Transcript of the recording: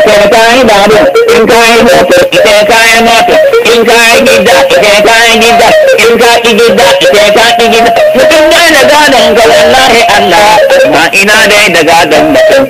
ita ka yi babu in ka yi moto ita ka yi moto in ka yi gida ita ka yi gida in ka yi gida ita ka yi gida mutum dai da gadon ka wallahi Allah ma ina dai da gadon mutum